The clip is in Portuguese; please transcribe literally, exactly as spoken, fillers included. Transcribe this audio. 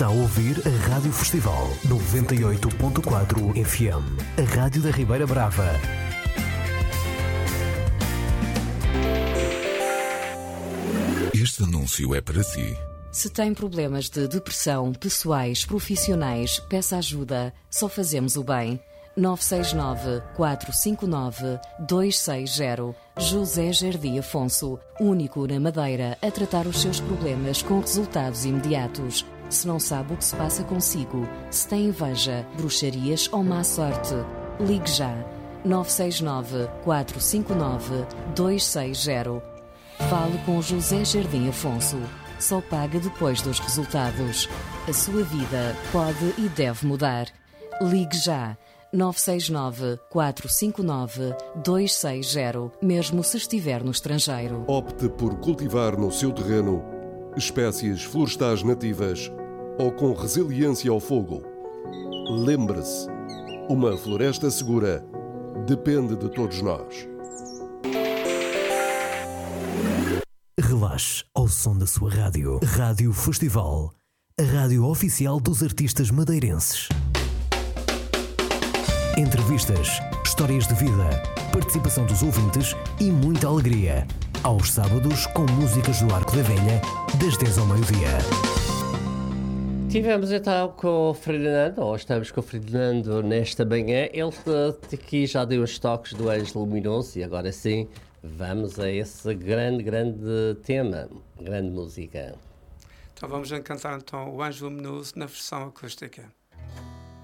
Está a ouvir a Rádio Festival noventa e oito ponto quatro F M, a Rádio da Ribeira Brava. Este anúncio é para si. Se tem problemas de depressão, pessoais, profissionais, peça ajuda. Só fazemos o bem. nove seis nove, quatro cinco nove, dois seis zero. José Jardim Afonso, único na Madeira a tratar os seus problemas com resultados imediatos. Se não sabe o que se passa consigo, se tem inveja, bruxarias ou má sorte, ligue já. nove seis nove, quatro cinco nove, dois seis zero. Fale com José Jardim Afonso. Só paga depois dos resultados. A sua vida pode e deve mudar. Ligue já. nove seis nove, quatro cinco nove, dois seis zero, mesmo se estiver no estrangeiro. Opte por cultivar no seu terreno espécies florestais nativas ou com resiliência ao fogo. Lembre-se, uma floresta segura depende de todos nós. Relaxe ao som da sua rádio. Rádio Festival, a rádio oficial dos artistas madeirenses. Entrevistas, histórias de vida, participação dos ouvintes e muita alegria. Aos sábados, com músicas do Arco da Velha, das dez ao meio-dia. Tivemos então com o Ferdinando, ou estamos com o Ferdinando nesta manhã. Ele aqui já deu os toques do Anjo Luminoso e agora sim vamos a esse grande, grande tema, grande música. Então vamos cantar então o Anjo Luminoso na versão acústica.